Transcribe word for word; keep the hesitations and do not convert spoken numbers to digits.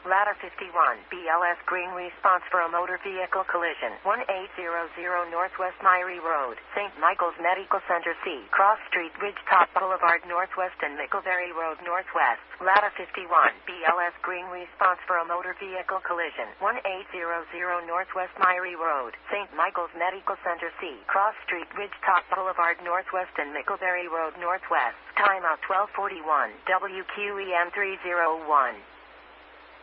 Ladder fifty-one, B L S green response for a motor vehicle collision. one eight zero zero Northwest Myrie Road, Saint Michael's Medical Center C. Cross Street, Ridgetop Boulevard Northwest and Mickleberry Road Northwest. Ladder fifty-one, B L S green response for a motor vehicle collision. one eight zero zero Northwest Myrie Road, Saint Michael's Medical Center C. Cross Street, Ridgetop Boulevard Northwest and Mickleberry Road Northwest. Timeout twelve forty-one, W Q E M three oh one.